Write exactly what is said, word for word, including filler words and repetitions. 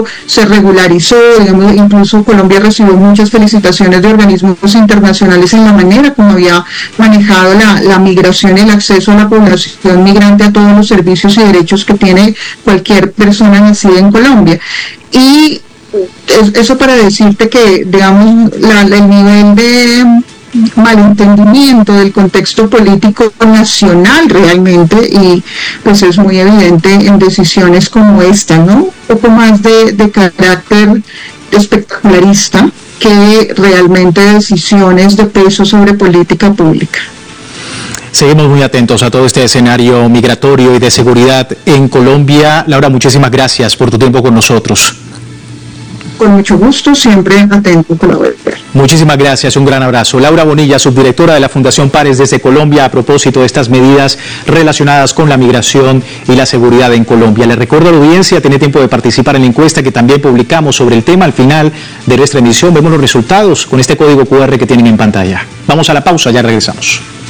se regularizó, digamos, incluso Colombia recibió muchas felicitaciones de organismos internacionales en la manera como había manejado la, la migración y el acceso a la población migrante a todos los servicios y derechos que tiene cualquier persona nacida en Colombia. Y eso para decirte que, digamos, la, el nivel de malentendimiento del contexto político nacional realmente, y pues es muy evidente en decisiones como esta, ¿no? Un poco más de, de carácter espectacularista que realmente decisiones de peso sobre política pública. Seguimos muy atentos a todo este escenario migratorio y de seguridad en Colombia. Laura, muchísimas gracias por tu tiempo con nosotros. Con mucho gusto, siempre atento a colaborar. Muchísimas gracias, un gran abrazo. Laura Bonilla, subdirectora de la Fundación Pares desde Colombia, a propósito de estas medidas relacionadas con la migración y la seguridad en Colombia. Le recuerdo a la audiencia, tiene tiempo de participar en la encuesta que también publicamos sobre el tema. Al final de nuestra emisión vemos los resultados con este código cu erre que tienen en pantalla. Vamos a la pausa, ya regresamos.